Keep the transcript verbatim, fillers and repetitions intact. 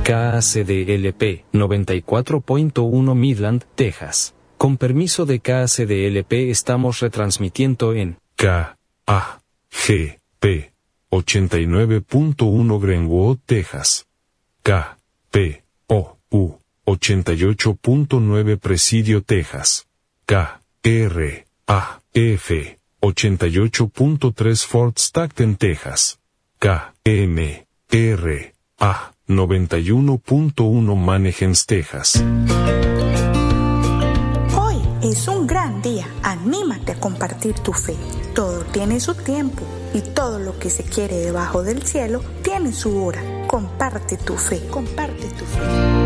K A C D L P noventa y cuatro punto uno Midland, Texas. Con permiso de K A C D L P estamos retransmitiendo en K A G P ochenta y nueve punto uno Greenwood, Texas. K P O U ochenta y ocho punto nueve Presidio, Texas. K R A F ochenta y ocho punto tres Fort Stockton, Texas. K M R A noventa y uno punto uno Manahems, Texas. Hoy es un gran día. Anímate a compartir tu fe. Todo tiene su tiempo y todo lo que se quiere debajo del cielo tiene su hora. Comparte tu fe. Comparte tu fe.